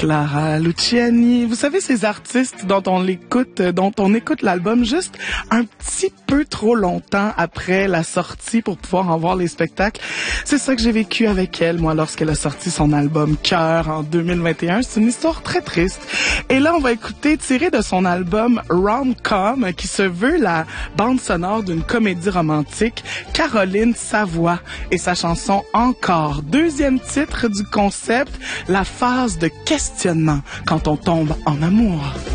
Clara Luciani. Vous savez, ces artistes dont on écoute l'album juste un petit peu trop longtemps après la sortie pour pouvoir en voir les spectacles. C'est ça que j'ai vécu avec elle, moi, lorsqu'elle a sorti son album Cœur en 2021. C'est une histoire très triste. Et là, on va écouter, tiré de son album Rom-Com, qui se veut la bande sonore d'une comédie romantique, Caroline Savoie et sa chanson Encore. Deuxième titre du concept, la phase de questionnement quand on tombe en amour.